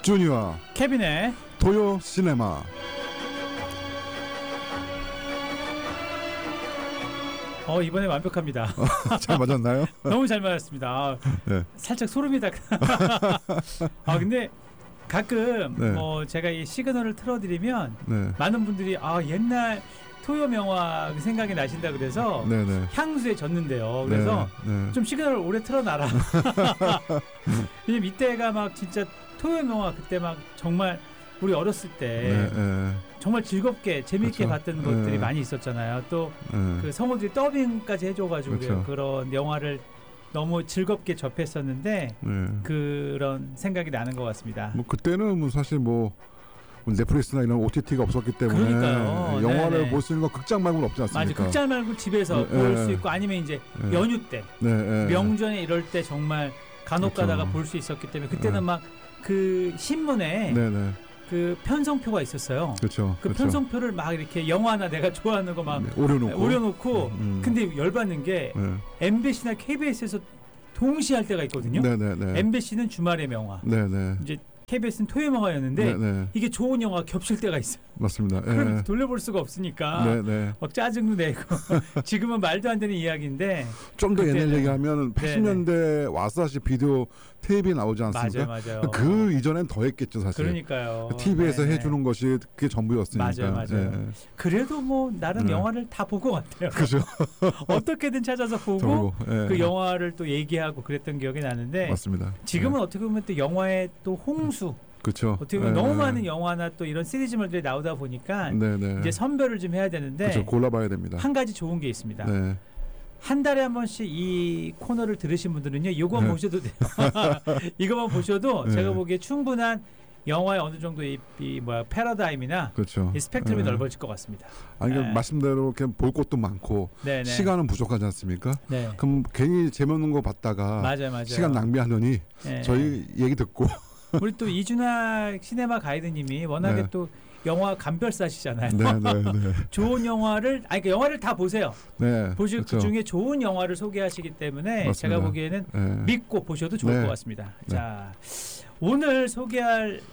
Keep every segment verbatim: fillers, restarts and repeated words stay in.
준이와 케빈의 토요 시네마. 어 이번에 완벽합니다. 잘 맞았나요? 너무 잘 맞았습니다. 아, 네. 살짝 소름이 다. 아 근데 가끔 네. 뭐 제가 이 시그널을 틀어드리면 네. 많은 분들이 아 옛날 토요 명화 생각이 나신다 그래서 네네. 향수에 젖는데요. 그래서 네. 네. 좀 시그널을 오래 틀어놔라. 왜냐면 이때가 막 진짜 토요 명화 그때 막 정말 우리 어렸을 때 네, 네. 정말 즐겁게 재밌게 그렇죠. 봤던 것들이 네. 많이 있었잖아요. 또 그 네. 성우들이 더빙까지 해줘가지고 그렇죠. 그런 영화를 너무 즐겁게 접했었는데 네. 그런 생각이 나는 것 같습니다. 뭐 그때는 뭐 사실 뭐 넷플릭스나 이런 오티티가 없었기 때문에 그러니까요. 영화를 네네. 볼 수 있는 건 극장 말고는 없지 않습니까? 맞아, 극장 말고 집에서 네, 볼 네. 수 있고 아니면 이제 네. 연휴 때 네, 네. 명절에 이럴 때 정말 간혹 그렇죠. 가다가 볼 수 있었기 때문에 그때는 네. 막 그 신문에 네, 네. 그 편성표가 있었어요. 그렇죠. 그 그렇죠. 편성표를 막 이렇게 영화나 내가 좋아하는 거 막 네, 오려놓고. 오려놓고 음. 근데 열받는 게 네. 엠비씨나 케이비에스에서 동시에 할 때가 있거든요. 네, 네, 네. 엠비씨는 주말의 명화, 네, 네. 이제 케이비에스는 토요일 명화였는데 네, 네. 이게 좋은 영화 겹칠 때가 있어요. 맞습니다. 그럼 예. 돌려볼 수가 없으니까 네, 네. 막 짜증도 내고 지금은 말도 안 되는 이야기인데 좀 더 옛날 그때는- 얘기하면 팔십 년대 와서 다시 비디오 테이프에 나오지 않습니까? 맞아요, 맞아요. 그 이전엔 더 했겠죠, 사실. 그러니까요. 티비에서 네네. 해주는 것이 그게 전부였으니까. 맞아요, 맞아요. 예. 그래도 뭐 나름 네. 영화를 다 본 것 같아요. 그죠. 어떻게든 찾아서 보고 저거, 예. 그 영화를 또 얘기하고 그랬던 기억이 나는데 맞습니다. 지금은 예. 어떻게 보면 또 영화의 또 홍수 그렇죠. 어떻게 보면 예. 너무 많은 영화나 또 이런 시리즈물들이 나오다 보니까 네, 네. 이제 선별을 좀 해야 되는데 그렇죠. 골라봐야 됩니다. 한 가지 좋은 게 있습니다. 네. 한 달에 한 번씩 이 코너를 들으신 분들은요 이거만 네. 보셔도 돼요. 이거만 보셔도 네. 제가 보기에 충분한 영화의 어느 정도 이, 이 뭐야 패러다임이나 그렇죠. 이 스펙트럼이 예. 넓어질 것 같습니다. 아니, 그러니까 네. 말씀대로 그냥 볼 것도 많고 네네. 시간은 부족하지 않습니까? 네. 그럼 괜히 재밌는 거 봤다가 맞아요, 맞아요. 시간 낭비하느니 네. 저희 얘기 듣고 우리 또 이준학 시네마 가이드님이 워낙에 네. 또 영화 감별사시잖아요. 네, 네, 네. 좋은 영화를 아니 그 영화를 다 보세요. 네. 보실 그렇죠. 그 중에 좋은 영화를 소개하시기 때문에 맞습니다. 제가 보기에는 네. 믿고 보셔도 좋을 네. 것 같습니다. 네. 자, 오늘 소개할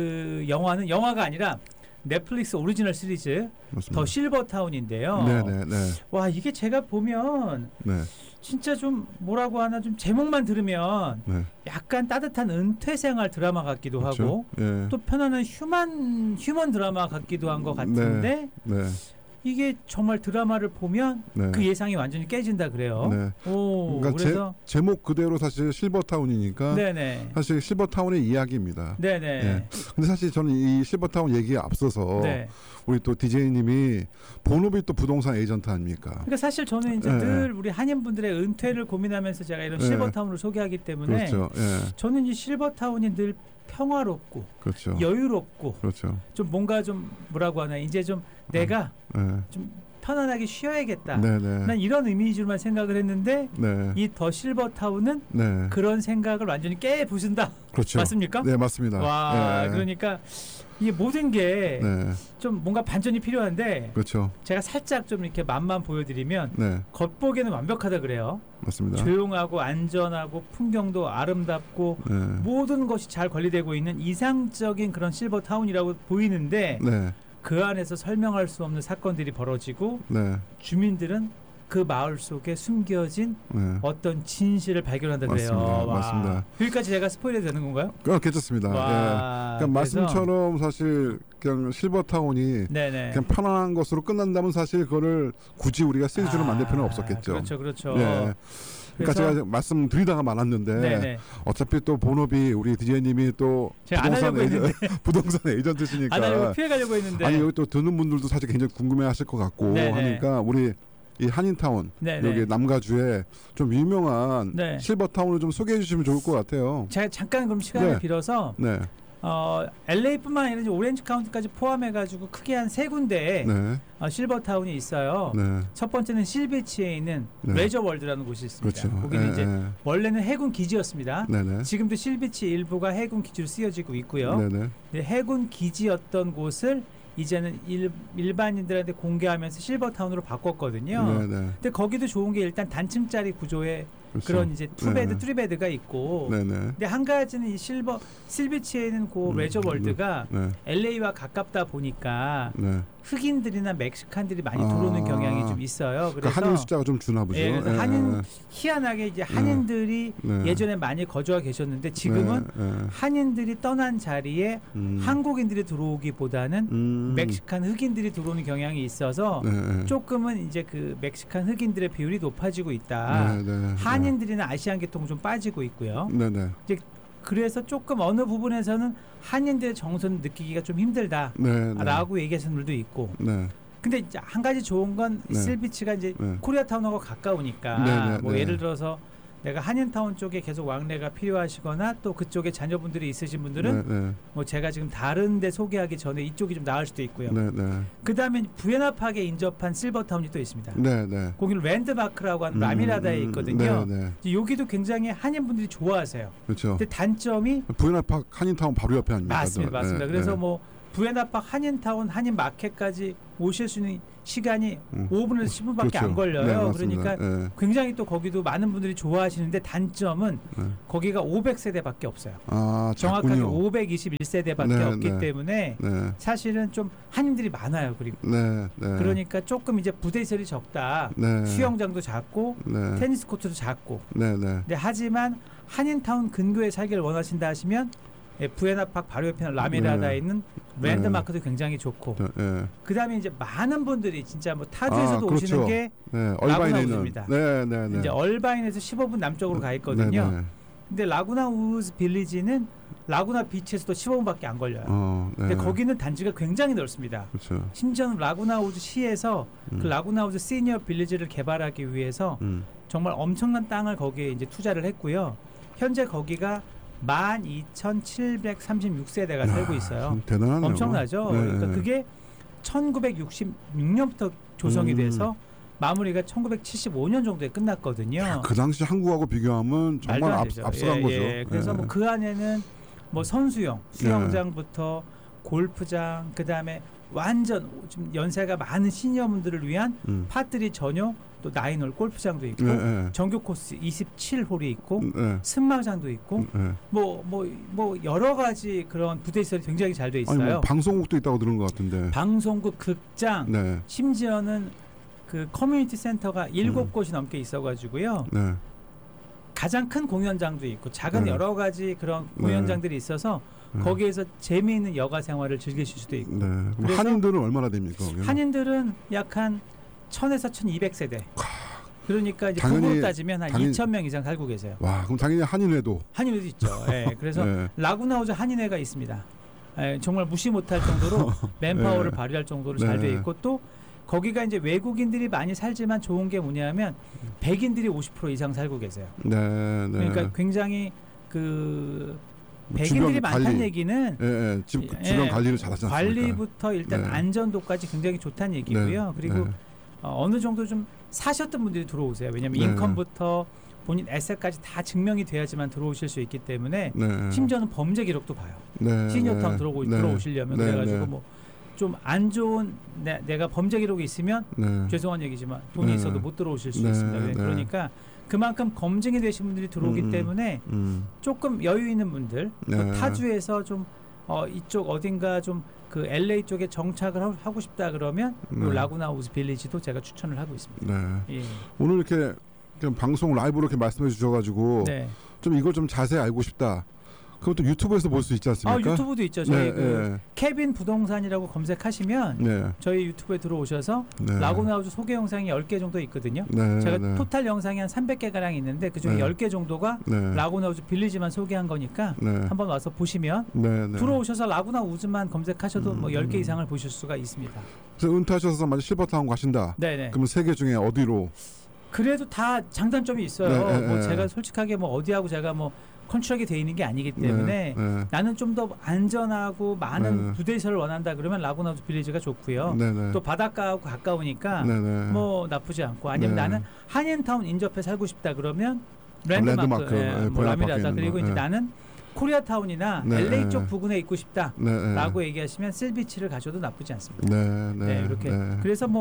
그 영화는 영화가 아니라 넷플릭스 오리지널 시리즈 맞습니다. 더 실버타운인데요. 네, 네, 네. 와 이게 제가 보면 네. 진짜 좀 뭐라고 하나 좀 제목만 들으면 네. 약간 따뜻한 은퇴 생활 드라마 같기도 그렇죠. 하고 예. 또 편안한 휴먼 휴먼 드라마 같기도 한 것 같은데 네. 이게 정말 드라마를 보면 네. 그 예상이 완전히 깨진다 그래요. 네. 오, 그러니까 그래서 제, 제목 그대로 사실 실버타운이니까 네네, 사실 실버타운의 이야기입니다. 네네, 예. 근데 사실 저는 이 실버타운 얘기에 앞서서 네. 우리 또 디제이님이 본업이 또 부동산 에이전트 아닙니까? 그러니까 사실 저는 이제 네. 늘 우리 한인분들의 은퇴를 고민하면서 제가 이런 네. 실버타운을 소개하기 때문에 그렇죠. 예. 저는 이 실버타운이 늘 평화롭고 그렇죠. 여유롭고 그렇죠. 좀 뭔가 좀 뭐라고 하나 이제 좀 내가 예. 좀 편안하게 쉬어야겠다. 네네. 난 이런 이미지로만 생각을 했는데 네. 이 더 실버타운은 네. 그런 생각을 완전히 깨부순다. 그렇죠. 맞습니까? 네, 맞습니다. 와, 예. 그러니까 이게 모든 게 좀 네. 뭔가 반전이 필요한데 그렇죠. 제가 살짝 좀 이렇게 맛만 보여드리면 네, 겉보기에는 완벽하다 그래요. 맞습니다. 조용하고 안전하고 풍경도 아름답고 네. 모든 것이 잘 관리되고 있는 이상적인 그런 실버타운이라고 보이는데 네. 그 안에서 설명할 수 없는 사건들이 벌어지고 네. 주민들은 그 마을 속에 숨겨진 네. 어떤 진실을 발견한다 그래요. 맞습니다. 와. 맞습니다. 여기까지 제가 스포일러 되는 건가요? 어, 괜찮습니다. 와, 예. 그러니까 그래서- 말씀처럼 사실 그냥 실버타운이 네네. 그냥 편안한 것으로 끝난다면 사실 그거를 굳이 우리가 시리즈로 아, 만들 필요는 없었겠죠. 그렇죠, 그렇죠. 예. 그러니까 그래서- 제가 말씀드리다가 많았는데 네네. 어차피 또 본업이 우리 디제이님이 또 제가 안 부동산, 하려고 에이전, 부동산 에이전트시니까 안 하려고 피해가려고 했는데. 아니 여기 또 듣는 분들도 사실 굉장히 궁금해하실 것 같고 네네. 하니까 우리 이 한인타운 네네. 여기 남가주에 좀 유명한 네. 실버타운을 좀 소개해 주시면 좋을 것 같아요. 제가 잠깐 그럼 시간을 네. 빌어서 네, 어, 엘에이뿐만 아니라 이제 오렌지 카운티까지 포함해가지고 크게 한 세 군데에 네, 어, 실버타운이 있어요. 네. 첫 번째는 실비치에 있는 네. 레저월드라는 곳이 있습니다. 그렇죠. 거기는 예, 이제 예. 원래는 해군 기지였습니다. 네네. 지금도 실비치 일부가 해군 기지로 쓰여지고 있고요. 네네. 근데 해군 기지였던 곳을 이제는 일, 일반인들한테 공개하면서 실버타운으로 바꿨거든요. 네네. 근데 거기도 좋은 게 일단 단층짜리 구조의 그렇죠. 그런 이제 투베드, 네. 쓰리베드가 있고. 네네. 근데 한 가지는 이 실버 실비치에 있는 그 음, 레저 월드가 네. 엘에이와 가깝다 보니까 네. 흑인들이나 멕시칸들이 많이 아. 들어오는 경향이 좀 있어요. 그 그래서 한인 숫자가 좀 주나 보죠. 예, 그래서 예, 한인 예. 희한하게 이제 한인들이 네. 예전에 많이 거주하고 계셨는데 지금은 네, 네. 한인들이 떠난 자리에 음. 한국인들이 들어오기보다는 음. 멕시칸 흑인들이 들어오는 경향이 있어서 네, 네. 조금은 이제 그 멕시칸 흑인들의 비율이 높아지고 있다. 네, 네, 한인들이나 아시안 계통은 좀 빠지고 있고요. 네, 네. 그래서 조금 어느 부분에서는 한인들의 정서는 느끼기가 좀 힘들다라고 네, 네. 얘기하시는 분들도 있고. 네. 근데 이제 한 가지 좋은 건 네. 실비치가 이제 네. 코리아타운하고 가까우니까 네, 네, 뭐 네. 예를 들어서 내가 한인타운 쪽에 계속 왕래가 필요하시거나 또 그쪽에 자녀분들이 있으신 분들은 네, 네. 뭐 제가 지금 다른 데 소개하기 전에 이쪽이 좀 나을 수도 있고요. 네, 네. 그다음에 부에나파크에 인접한 실버타운이 또 있습니다. 네, 네. 거기는 랜드마크라고 하는 음, 라미라다에 음, 있거든요. 네, 네. 이제 여기도 굉장히 한인분들이 좋아하세요. 그렇죠. 근데 단점이 부에나파크 한인타운 바로 옆에 아닙니까? 맞습니다. 맞습니다. 네, 그래서 네. 뭐 부에나파크 한인타운 한인마켓까지 오실 수 있는 시간이 음. 오 분에서 십 분밖에 그렇죠. 안 걸려요. 네, 맞습니다. 그러니까 네. 굉장히 또 거기도 많은 분들이 좋아하시는데 단점은 네. 거기가 오백 세대밖에 없어요. 아, 정확하게 작군요. 오백이십일 세대밖에 네, 없기 네. 때문에 네, 사실은 좀 한인들이 많아요. 그리고 네, 네. 그러니까 조금 이제 부대시설이 적다. 네. 수영장도 작고 네, 테니스 코트도 작고. 네, 네. 근데 하지만 한인타운 근교에 살기를 원하신다 하시면 예, 부에나파크 바로 옆에 있는 라미라다에 네. 있는 랜드마크도 굉장히 좋고. 네, 네. 그다음에 이제 많은 분들이 진짜 뭐 타주에서도 아, 그렇죠. 오시는 게 네, 얼바인에 있는. 라구나우즈입니다. 네, 네, 네. 이제 얼바인에서 십오 분 남쪽으로 가 있거든요. 네, 네. 근데 라구나 우즈 빌리지는 라구나 비치에서도 십오 분밖에 안 걸려요. 어, 네. 근데 거기는 단지가 굉장히 넓습니다. 그렇죠. 심지어는 라구나 우즈 시에서 음. 그 라구나 우즈 시니어 빌리지를 개발하기 위해서 음. 정말 엄청난 땅을 거기에 이제 투자를 했고요. 현재 거기가 만 이천칠백삼십육 세대가 살고 있어요. 대단하네요. 엄청나죠. 네, 그러니까 네. 그게 천구백육십육 년부터 조성이 음. 돼서 마무리가 천구백칠십오 년 정도에 끝났거든요. 그 당시 한국하고 비교하면 정말 말도 안 앞, 되죠. 앞서간 예, 거죠. 예. 그래서 네. 뭐 그 안에는 뭐 선수용, 수영장부터 골프장, 그 다음에 완전 좀 연세가 많은 시니어분들을 위한 음. 파트리 전용 또 나인홀 골프장도 있고 네, 네. 정규 코스 이십칠 홀이 있고 네. 승마장도 있고 네. 뭐 뭐 뭐 여러 가지 그런 부대 시설이 굉장히 잘 돼 있어요. 아니 뭐 방송국도 있다고 들은 것 같은데. 방송국, 극장, 네. 심지어는 그 커뮤니티 센터가 일곱 음. 곳이 넘게 있어가지고요. 네. 가장 큰 공연장도 있고 작은 네. 여러 가지 그런 네. 공연장들이 있어서 네. 거기에서 재미있는 여가 생활을 즐기실 수도 있고. 네. 그럼 그래서 한인들은 얼마나 됩니까? 거기는? 한인들은 약 한 천에서 천이백 세대. 그러니까 이제 당연히- 부부로 따지면 한 당연히- 이천 명 이상 살고 계세요. 와, 그럼 당연히 한인회도. 한인회도 있죠. 예, 그래서 네. 라구나우즈 한인회가 있습니다. 예, 정말 무시 못할 정도로 맨파워를 네. 발휘할 정도로 네. 잘 돼 있고 또 거기가 이제 외국인들이 많이 살지만 좋은 게 뭐냐면 백인들이 오십 퍼센트 이상 살고 계세요. 네, 네. 그러니까 굉장히 그 뭐 백인들이 주변 많다는 관리. 얘기는 예, 예. 집 예, 주변 관리를 잘하지 않습니까? 관리부터 일단 네. 안전도까지 굉장히 좋다는 얘기고요. 네. 그리고 네. 어, 어느 정도 좀 사셨던 분들이 들어오세요. 왜냐하면 네. 인컴부터 본인 에셋까지 다 증명이 돼야지만 들어오실 수 있기 때문에 네. 심지어는 범죄 기록도 봐요. 네. 시니어타운 네. 들어오, 네. 들어오시려면 네. 그래가지고 네. 뭐 좀 안 좋은 내, 내가 범죄 기록이 있으면 네. 죄송한 얘기지만 돈이 네. 있어도 못 들어오실 수 네. 있습니다. 네. 그러니까 그만큼 검증이 되신 분들이 들어오기 음. 때문에 음. 조금 여유 있는 분들 또 네. 타주에서 좀 어, 이쪽 어딘가 좀 그 엘에이 쪽에 정착을 하- 하고 싶다 그러면 요 네. 라구나 우즈 빌리지도 제가 추천을 하고 있습니다. 네. 예. 오늘 이렇게 그냥 방송 라이브로 이렇게 말씀해 주셔가지고 네. 좀 이걸 좀 자세히 알고 싶다. 그것도 유튜브에서 볼 수 있지 아 않습니까? 유튜브도 있죠. 저희 네, 그 케빈 부동산이라고 검색하시면 네. 저희 유튜브에 들어오셔서 네. 라구나우즈 소개 영상이 열 개 정도 있거든요. 네. 제가 네. 토탈 영상이 한 삼백 개 가량 있는데 그중에 네. 열 개 정도가 네. 라구나우즈 빌리지만 소개한 거니까 네. 한번 와서 보시면 네. 네. 들어오셔서 라구나우즈만 검색하셔도 음, 뭐 열 개 음. 이상을 보실 수가 있습니다. 그래서 은퇴하셔서 만약 실버타운 가신다. 네네. 그러면 세 개 중에 어디로? 그래도 다 장단점이 있어요. 네, 네, 뭐 네. 제가 솔직하게 뭐 어디하고 제가 뭐 컨트롤이 돼 있는 게 아니기 때문에 네. 네. 나는 좀 더 안전하고 많은 네. 부대시설을 원한다 그러면 라구나우즈 빌리지가 좋고요. 네. 네. 또 바닷가하고 가까우니까 네. 네. 뭐 나쁘지 않고 아니면 네. 나는 한인타운 인접해 살고 싶다 그러면 랜드마크, 랜드마크, 예, 네, 뭐 부에나파크에 라미라다 있는 그리고 거, 이제 네. 나는 코리아타운이나 네, 엘에이 네. 쪽 부근에 있고 싶다라고 네. 네. 얘기하시면 실비치를 가셔도 나쁘지 않습니다. 네. 네. 네, 이렇게 네. 그래서 뭐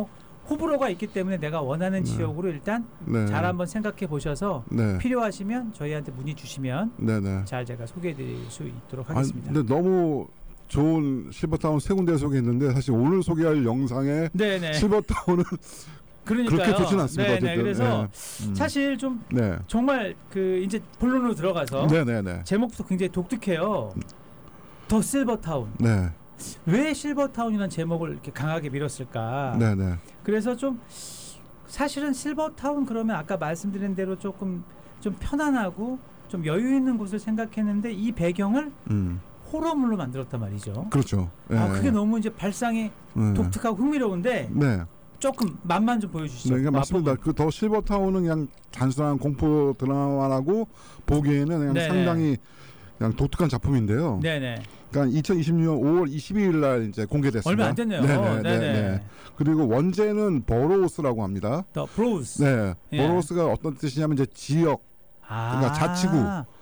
호불호가 있기 때문에 내가 원하는 네. 지역으로 일단 네. 잘 한번 생각해 보셔서 네. 필요하시면 저희한테 문의 주시면 네, 네. 잘 제가 소개해 드릴 수 있도록 아, 하겠습니다. 근데 너무 좋은 실버타운 세 군데 소개했는데 사실 오늘 소개할 영상에 네네. 실버타운은 그러니까요. 그렇게 좋지는 않습니다. 네네. 어쨌든. 그래서 네. 음. 사실 좀 네. 정말 그 이제 본론으로 들어가서 네, 네, 네. 제목부터 굉장히 독특해요. 더 실버타운. 네. 왜 실버타운이라는 제목을 이렇게 강하게 밀었을까? 네, 네. 그래서 좀 사실은 실버타운 그러면 아까 말씀드린 대로 조금 좀 편안하고 좀 여유 있는 곳을 생각했는데 이 배경을 음. 호러물로 만들었단 말이죠. 그렇죠. 네. 아, 그게 너무 이제 발상이 네. 독특하고 흥미로운데 네. 조금 맛만 좀 보여주시죠. 네, 그러니까 맞습니다. 맛보면. 그 더 실버타운은 그냥 단순한 공포 드라마라고 보기에는 그냥 네네. 상당히 그냥 독특한 작품인데요. 네네. 그러니까 이천이십 년 오월 이십이일 날 이제 공개됐습니다. 얼마 안 됐네요. 네네. 네네. 네네. 그리고 원제는 버로우스라고 합니다. 더 브로우스. 네. 예. 버로우스가 어떤 뜻이냐면 이제 지역, 아. 그러니까 자치구.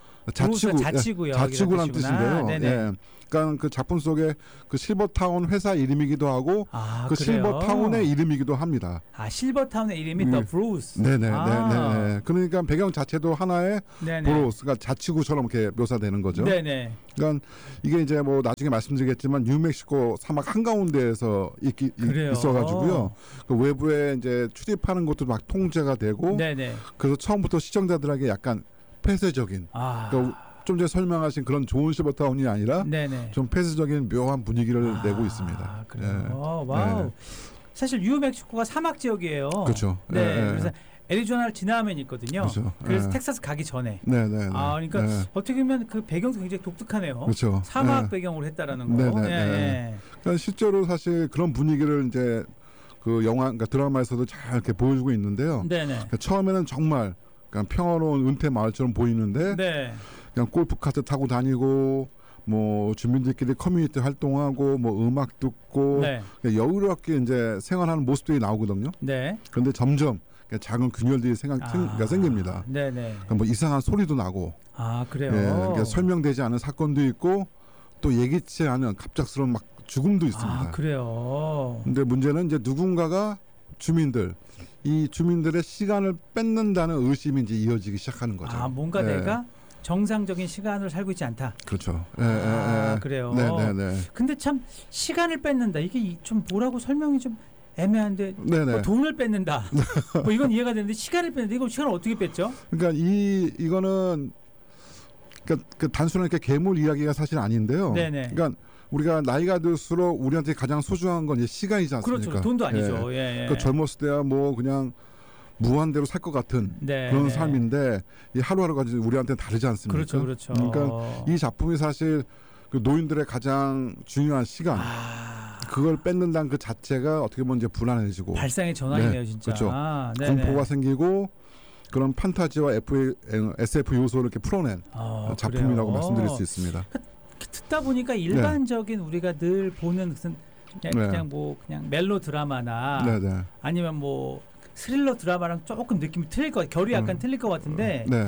자치구, 브로우스가 자치구요. 자치구라는 뜻인데요. 네네. 예. 그러니까 그 작품 속에 그 실버타운 회사 이름이기도 하고 아, 그 그래요? 실버타운의 이름이기도 합니다. 아, 실버타운의 이름이 음. 더 브로우스. 네네, 아. 네네. 그러니까 배경 자체도 하나의 네네. 브로우스가 자치구처럼 이렇게 묘사되는 거죠. 네네. 그러니까 이게 이제 뭐 나중에 말씀드리겠지만 뉴멕시코 사막 한 가운데에서 있기, 그래요. 있어가지고요. 그 외부에 이제 출입하는 것도 막 통제가 되고, 네네. 그래서 처음부터 시청자들에게 약간 폐쇄적인. 아. 그러니까 좀 전에 설명하신 그런 좋은 실버타운이 아니라 네네. 좀 폐쇄적인 묘한 분위기를 아, 내고 있습니다. 그래요. 네. 와우. 네. 사실 뉴멕시코가 사막 지역이에요. 그렇죠. 네. 네, 네. 그래서 애리조나를 지나면 있거든요. 그렇죠. 그래서 네. 텍사스 가기 전에. 네네. 아, 그러니까 네. 어떻게 보면 그 배경도 굉장히 독특하네요. 그렇죠. 사막 네. 배경으로 했다라는 거. 네네, 예, 네. 예. 그러니까 실제로 사실 그런 분위기를 이제 그 영화, 그러니까 드라마에서도 잘 이렇게 보여주고 있는데요. 네네. 그러니까 처음에는 정말 그냥 평화로운 은퇴 마을처럼 보이는데 네. 그냥 골프 카트 타고 다니고 뭐 주민들끼리 커뮤니티 활동하고 뭐 음악 듣고 네. 그냥 여유롭게 이제 생활하는 모습들이 나오거든요. 네. 그런데 점점 그냥 작은 균열들이 생각, 아, 생깁니다. 네네. 그러니까 뭐 이상한 소리도 나고, 아, 그래요. 예, 그러니까 설명되지 않은 사건도 있고 또 예기치 않은 갑작스러운 막 죽음도 있습니다. 아, 그래요. 근데 문제는 이제 누군가가 주민들 이 주민들의 시간을 뺏는다는 의심이 이제 이어지기 시작하는 거죠. 아, 뭔가 예. 내가 정상적인 시간을 살고 있지 않다. 그렇죠. 예, 아, 예, 예. 그래요. 네, 네, 네. 근데 참 시간을 뺏는다. 이게 이- 좀 뭐라고 설명이 좀 애매한데 네, 네. 뭐 돈을 뺏는다. 뭐 이건 이해가 되는데 시간을 뺏는다. 이거 시간을 어떻게 뺐죠? 그러니까 이 이거는 그러니까 그 단순한 이렇게 괴물 이야기가 사실 아닌데요. 네네. 그러니까 우리가 나이가 들수록 우리한테 가장 소중한 건 이제 시간이지 않습니까? 그렇죠. 돈도 아니죠. 예. 예, 예. 그 젊었을 때야 뭐 그냥 무한대로 살 것 같은 네, 그런 네. 삶인데 이 하루하루가 이제 우리한테 다르지 않습니까? 그렇죠, 그렇죠. 그러니까 이 작품이 사실 그 노인들의 가장 중요한 시간 아, 그걸 뺏는다는 그 자체가 어떻게 보면 이제 불안해지고 발상의 전환이네요, 네, 진짜. 그렇죠. 아, 네네. 공포가 생기고 그런 판타지와 에프, 에스에프 요소를 이렇게 풀어낸 아, 작품이라고 그래요. 말씀드릴 수 있습니다. 듣다 보니까 일반적인 우리가 늘 보는 무슨 그냥, 네. 그냥 뭐 그냥 멜로 드라마나 네네. 아니면 뭐 스릴러 드라마랑 조금 느낌이 틀릴 것, 결이 약간 음. 틀릴 것 같은데 네.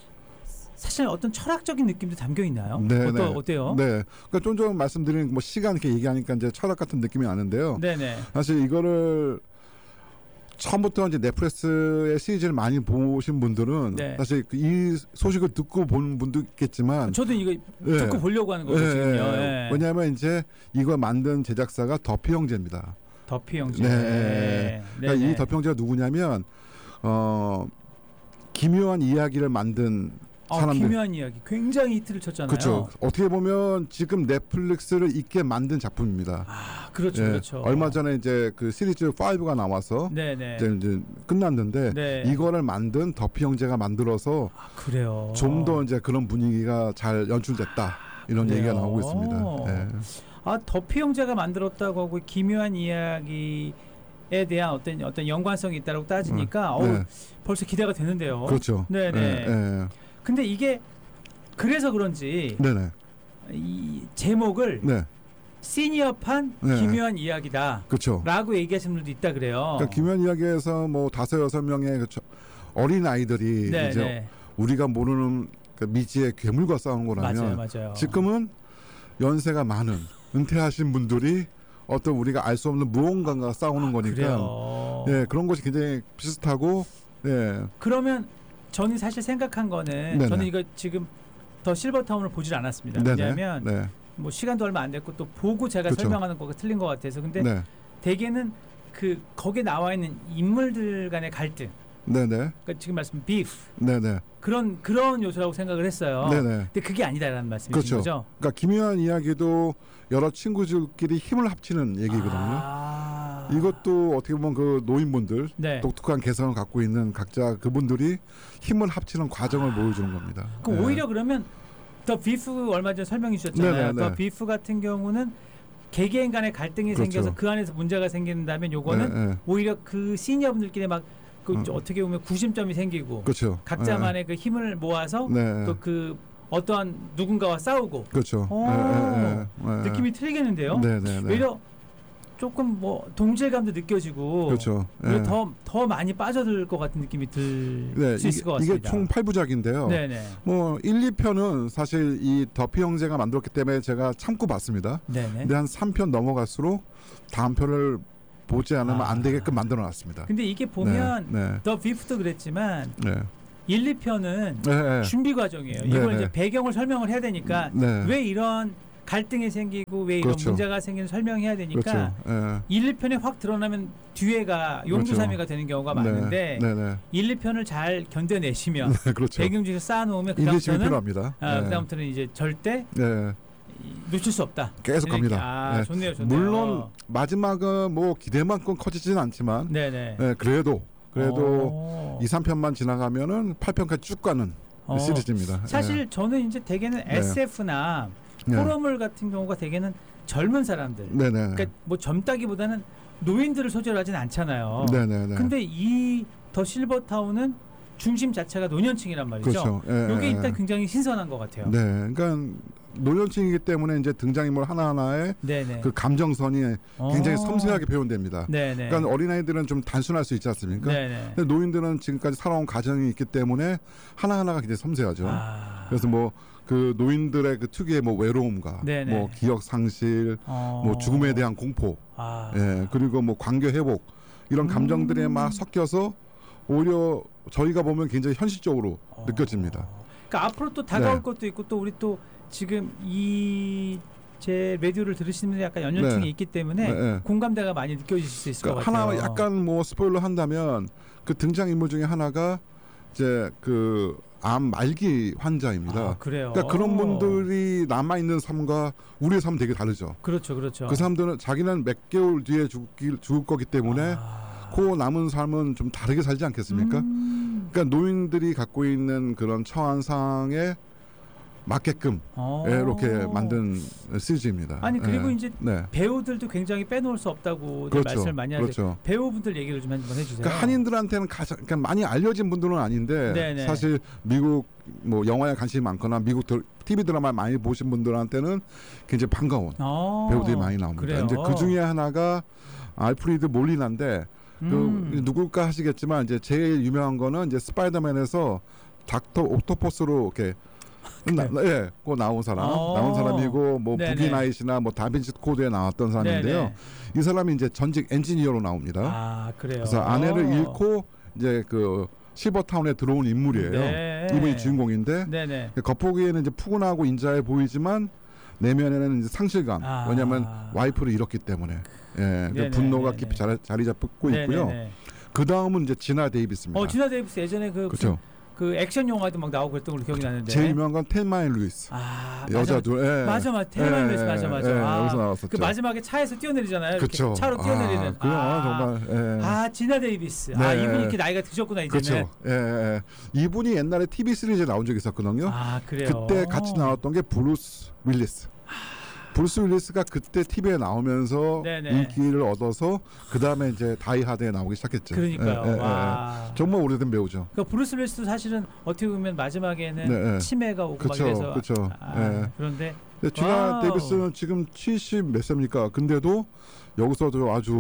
사실 어떤 철학적인 느낌도 담겨 있나요? 네, 어떠, 네. 어때요? 네. 그러니까 좀 전 말씀드린 뭐 시간 이렇게 얘기하니까 이제 철학 같은 느낌이 나는데요. 네네. 사실 이거를 처음부터 이제 넷플릭스의 시리즈를 많이 보신 분들은 네. 사실 그이 소식을 듣고 본 분도 있겠지만 저도 이거 네. 듣고 보려고 하는 거거든요. 예. 왜냐하면 이제 이걸 만든 제작사가 더피 형제입니다. 더피 형제. 네. 네. 그러니까 네네. 이 더피 형제가 누구냐면 어, 기묘한 이야기를 만든 아, 사람들. 기묘한 이야기. 굉장히 히트를 쳤잖아요. 그렇죠. 어떻게 보면 지금 넷플릭스를 있게 만든 작품입니다. 아, 그렇죠, 예, 그렇죠. 얼마 전에 이제 그 시리즈 오가 나와서 네네. 이제, 이제 끝났는데 네. 이거를 만든 더피 형제가 만들어서 아, 그래요. 좀 더 이제 그런 분위기가 잘 연출됐다 이런 그래요? 얘기가 나오고 있습니다. 예. 아, 더피 형제가 만들었다고 하고 기묘한 이야기에 대한 어떤 어떤 연관성이 있다고 따지니까 음, 어우, 네. 벌써 기대가 되는데요. 그렇죠. 네네. 예, 예. 근데 이게 그래서 그런지 네네. 이 제목을 네. 시니어판 네. 기묘한 이야기다. 그렇죠. 라고 얘기하시는 분들도 있다 그래요. 그러니까 기묘한 이야기에서 뭐 다섯 여섯 명의 그 저- 어린 아이들이 네, 이제 네. 우리가 모르는 그 미지의 괴물과 싸우는 거라면 맞아요, 맞아요. 지금은 연세가 많은 은퇴하신 분들이 어떤 우리가 알 수 없는 무언가가 싸우는 거니까 그래요. 어. 예, 그런 것이 굉장히 비슷하고 예. 그러면 저는 사실 생각한 거는 네네. 저는 이거 지금 더 실버타운을 보질 않았습니다. 네네. 왜냐하면 네. 뭐 시간도 얼마 안 됐고 또 보고 제가 그쵸. 설명하는 거가 틀린 것 같아서 근데 네. 대개는 그 거기에 나와 있는 인물들 간의 갈등 네네. 그러니까 지금 말씀 비프 네네. 그런 그런 요소라고 생각을 했어요. 네네. 근데 그게 아니다라는 말씀이신 그렇죠. 거죠? 그러니까 기묘한 이야기도 여러 친구들끼리 힘을 합치는 얘기거든요. 아. 이것도 어떻게 보면 그 노인분들 네. 독특한 개성을 갖고 있는 각자 그분들이 힘을 합치는 과정을 아. 보여주는 겁니다. 그럼 예. 오히려 그러면 더 비프 얼마 전에 설명해 주셨잖아요. 네네네. 더 비프 같은 경우는 개개인 간의 갈등이 그렇죠. 생겨서 그 안에서 문제가 생긴다면 요거는 예, 예. 오히려 그 시니어분들끼리 막 그 어. 어떻게 보면 구심점이 생기고 그렇죠. 각자만의 그 힘을 모아서 예. 네. 또 그 어떠한 누군가와 싸우고 그렇죠. 오. 예, 예, 예. 느낌이 틀리겠는데요. 네네네. 오히려 조금 뭐 동질감도 느껴지고 그렇죠. 오히려 예. 더, 더 많이 빠져들 것 같은 느낌이 들 수 네, 있을 이게, 것 같습니다. 이게 총 팔 부작인데요. 네네. 뭐 일, 이 편은 사실 이 더피 형제가 만들었기 때문에 제가 참고 봤습니다. 네네. 근데 한 삼 편 넘어갈수록 다음 편을 보지 않으면 아. 안 되게끔 만들어 놨습니다. 근데 이게 보면 네, 네, 더 비프도 그랬지만 네. 일, 이 편은 네, 네. 준비 과정이에요. 네, 이걸 네. 이제 배경을 설명을 해야 되니까 네. 왜 이런 갈등이 생기고 왜 이런 그렇죠. 문제가 생기는 설명해야 되니까 그렇죠. 예. 일, 이 편에 확 드러나면 뒤에가 용두사미가 되는 경우가 많은데 네, 네, 일, 이 편을 잘 견뎌내시면 네, 그렇죠. 배경 중에서 쌓아놓으면 인내심이 그다음부터는 필요합니다. 아, 네. 그다음부터는 이제 절대 네. 놓칠 수 없다. 계속 이렇게. 갑니다. 아, 네. 좋네요, 좋네요. 물론 마지막은 뭐 기대만큼 커지진 않지만 네네. 네, 그래도 그래도 어. 이, 삼 편만 지나가면은 팔 편까지 쭉 가는 어. 시리즈입니다. 사실 저는 이제 대개는 네. 에스에프나 네. 호러물 같은 경우가 대개는 젊은 사람들. 네네. 그러니까 뭐 젊다기보다는 노인들을 소재로 하진 않잖아요. 네네네. 근데 이 더 실버타운은 중심 자체가 노년층이란 말이죠. 그렇죠. 예, 이게 예, 일단 예. 굉장히 신선한 것 같아요. 네, 그러니까 노년층이기 때문에 이제 등장인물 하나하나의 네네. 그 감정선이 굉장히 어. 섬세하게 표현됩니다. 네네. 그러니까 어린아이들은 좀 단순할 수 있지 않습니까? 네네. 근데 노인들은 지금까지 살아온 가정이 있기 때문에 하나하나가 굉장히 섬세하죠. 아. 그래서 뭐 그 노인들의 그 특유의 뭐 외로움과 네네. 뭐 기억 상실, 어. 뭐 죽음에 대한 공포, 아. 예, 그리고 뭐 관계 회복 이런 감정들이 음. 막 섞여서 오히려 저희가 보면 굉장히 현실적으로 어. 느껴집니다. 그러니까 앞으로 또 다가올 네. 것도 있고 또 우리 또 지금 이 제 라디오를 들으시는 분들이 약간 연령층이 네. 있기 때문에 네, 네. 공감대가 많이 느껴질 수 있을 것 그러니까 같아요. 하나 약간 뭐 스포일러 한다면 그 등장 인물 중에 하나가 이제 그 암 말기 환자입니다. 아, 그래요. 그러니까 그런 분들이 남아 있는 삶과 우리의 삶은 되게 다르죠. 그렇죠, 그렇죠. 그 사람들은 자기는 몇 개월 뒤에 죽길, 죽을 거기 때문에 아. 그 남은 삶은 좀 다르게 살지 않겠습니까? 음. 그러니까 노인들이 갖고 있는 그런 처한상에 맞게끔 어. 예, 이렇게 만든 시리즈입니다. 아니 그리고 예. 이제 네. 배우들도 굉장히 빼놓을 수 없다고 그렇죠. 말씀을 많이 하세요. 그렇죠. 배우분들 얘기를 좀 한번 해주세요. 그러니까 한인들한테는 가장 그러니까 많이 알려진 분들은 아닌데 네네. 사실 미국 뭐 영화에 관심이 많거나 미국 티비 드라마 많이 보신 분들한테는 굉장히 반가운 어. 배우들이 많이 나옵니다. 그래요? 이제 그 중에 하나가 알프리드 몰리나인데 음. 그 누굴까 하시겠지만 이제 제일 유명한 거는 이제 스파이더맨에서 닥터 옥토퍼스로 이렇게 나, 예, 그 나온 사람, 어. 나온 사람이고 뭐 네네. 부기나잇이나 뭐 다빈치 코드에 나왔던 사람인데요. 네네. 이 사람이 이제 전직 엔지니어로 나옵니다. 아 그래요. 그래서 아내를 잃고 이제 그 실버타운에 들어온 인물이에요. 네. 이분이 주인공인데 네네. 겉보기에는 이제 푸근하고 인자해 보이지만 내면에는 이제 상실감. 아. 왜냐하면 와이프를 잃었기 때문에 예, 그 네네, 분노가 네네. 깊이 자리, 자리 잡고 있고요. 네네네. 그 다음은 이제 지나 데이비스입니다. 어 지나 데이비스 예전에 그 무슨 그렇죠. 그 액션 영화도 막 나오고 그랬던 걸로 기억이 나는데. 제일 유명한 건 텔마이 루이스. 아 여자 맞아. 둘. 예. 맞아 맞아. 텔마이 루이스 맞아 맞아. 예, 아, 여기서 나왔었죠. 그 마지막에 차에서 뛰어내리잖아요. 이렇게 그렇죠. 차로 뛰어내리는. 아, 그 영화 정말. 예. 아 지나 데이비스. 네. 아 이분이 이렇게 나이가 드셨구나 이제는. 그렇죠. 예, 예. 이분이 옛날에 티비 시리즈에 나온 적이 있었거든요. 아 그래요. 그때 같이 나왔던 게 브루스 윌리스. 브루스 윌리스가 그때 티비에 나오면서 네네. 인기를 얻어서 그 다음에 이제 다이하드에 나오기 시작했죠. 그러니까요. 예, 예, 예. 와. 정말 오래된 배우죠. 그 브루스 윌리스도 사실은 어떻게 보면 마지막에는 네, 네. 치매가 오고 그쵸, 막 이래서. 그쵸. 아, 예. 그런데 근데 주나 와우. 데이비스는 지금 칠십 몇 세입니까? 근데도 여기서도 아주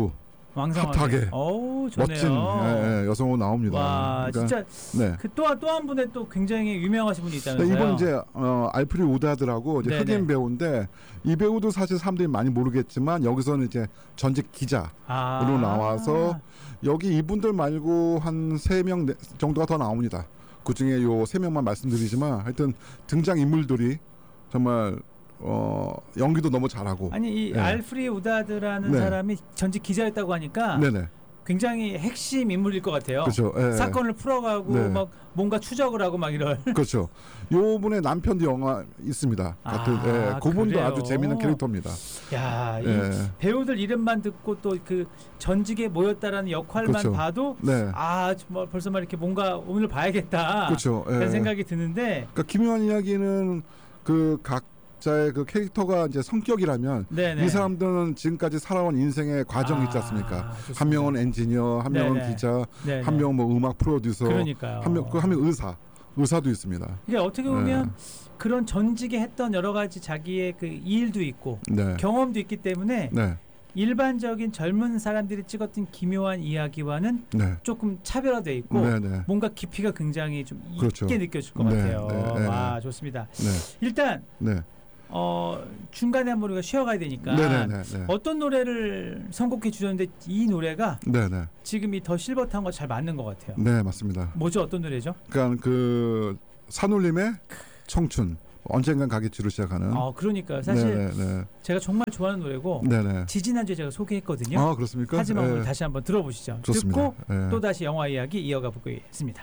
왕성하게. 핫하게 어우, 좋네요. 멋진 예, 예, 여성으로 나옵니다. 와, 그러니까, 진짜 네. 그 또 또 한 분의 또 굉장히 유명하신 분이 있다면서요. 이번 이제 어, 알프리 우다드라고 이제 네네. 흑인 배우인데 이 배우도 사실 사람들이 많이 모르겠지만 여기서는 이제 전직 기자로 아. 나와서 여기 이분들 말고 한 세 명 정도가 더 나옵니다. 그 중에 요 세 명만 말씀드리지만 하여튼 등장 인물들이 정말 어, 연기도 너무 잘하고. 아니 이 네. 알프리 우다드라는 네. 사람이 전직 기자였다고 하니까 네네. 굉장히 핵심 인물일 것 같아요. 그렇죠. 예. 사건을 풀어가고 네. 막 뭔가 추적을 하고 막 이런. 그렇죠. 요 분의 남편도 영화 있습니다. 같은 아, 예, 그분도 그래요? 아주 재미있는 캐릭터입니다. 야, 이 예. 배우들 이름만 듣고 또 그 전직에 모였다라는 역할만 그렇죠. 봐도 네. 아 정말 벌써 막 이렇게 뭔가 오늘 봐야겠다. 그렇죠. 예. 그런 생각이 드는데. 그러니까 김요한 이야기는 그 각자의 그 캐릭터가 이제 성격이라면 네네. 이 사람들은 지금까지 살아온 인생의 과정이 아, 있지 않습니까? 좋습니다. 한 명은 엔지니어, 한 명은 네네. 기자, 네네. 한 명은 뭐 음악 프로듀서, 그러니까요. 한 명, 그 한 명 의사, 의사도 있습니다. 이게 어떻게 보면 네. 그런 전직에 했던 여러 가지 자기의 그 일도 있고 네. 경험도 있기 때문에 네. 일반적인 젊은 사람들이 찍었던 기묘한 이야기와는 네. 조금 차별화돼 있고 네. 네. 뭔가 깊이가 굉장히 좀 그렇죠. 있게 느껴질 것 네, 같아요. 네, 네. 와 좋습니다. 네. 일단 네. 어, 중간에 한번 우리가 쉬어가야 되니까 네. 네. 네. 네. 어떤 노래를 선곡해 주셨는데 이 노래가 네. 네. 지금 이 더 실버타운과 잘 맞는 것 같아요. 네, 맞습니다. 뭐죠? 어떤 노래죠? 그러니까 그 산울림의 청춘 언젠간 가겠지로 시작하는. 아 그러니까요. 사실 네, 네, 제가 정말 좋아하는 노래고 네, 네. 지지난주에 제가 소개했거든요. 아, 그렇습니까? 하지만 네. 오늘 다시 한번 들어보시죠. 좋습니다. 듣고 네. 또 다시 영화 이야기 이어가 보겠습니다.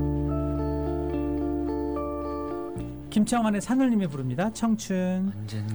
김창완의 산울림이 부릅니다. 청춘.